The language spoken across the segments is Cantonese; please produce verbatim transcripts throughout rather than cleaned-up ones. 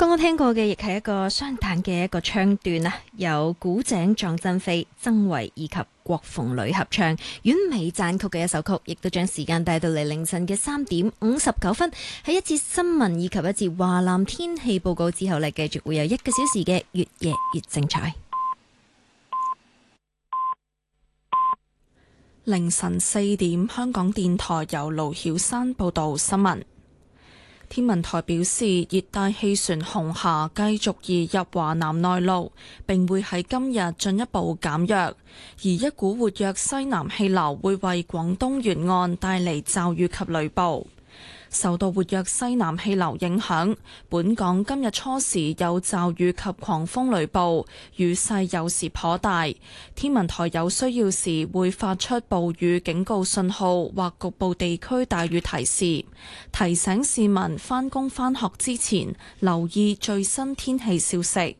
剛剛聽過嘅亦係一個雙彈嘅一個唱段啊，有古井壯珍飛、曾維以及郭鳳磊合唱，婉美讚曲嘅一首曲，亦都將時間帶到嚟凌晨嘅三點五十九分。喺一節新聞以及一節華南天氣報告之後呢，繼續會有一個小時嘅越夜越精彩。 凌晨四點，香港電台由盧曉山報道新聞。天文台表示，熱帶氣旋紅霞繼續移入華南內陸，並會喺今日進一步減弱，而一股活躍西南氣流會為廣東沿岸帶嚟驟雨及雷暴。受到活躍西南氣流影響，本港今日初時有驟雨及狂風雷暴，雨勢有時頗大。天文台有需要時會發出暴雨警告信號或局部地區大雨提示，提醒市民返工返學之前留意最新天氣消息。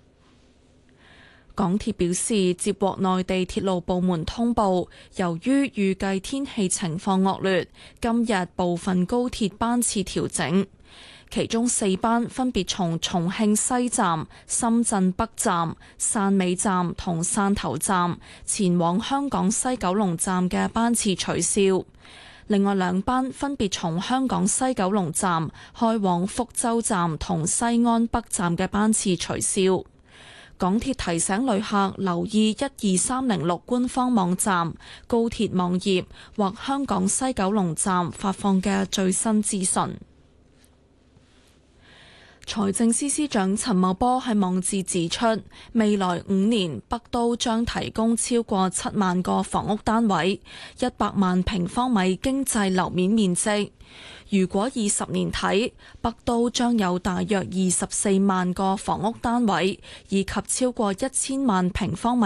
港鐵表示，接獲內地鐵路部門通報，由於預計天氣情況惡劣，今日部分高鐵班次調整，其中四班分別從重慶西站、深圳北站、汕尾站同汕頭站前往香港西九龍站嘅班次取消，另外兩班分別從香港西九龍站開往福州站同西安北站嘅班次取消。港鐵提醒旅客留意一二三零六官方網站、高鐵網頁或香港西九龍站發放嘅最新資訊。財政司司長陳茂波喺網誌指出，未來五年北都將提供超過七萬個房屋單位，一百萬平方米經濟樓面面積。如果以十年睇，北都將有大約二十四萬個房屋單位，以及超過一千萬平方米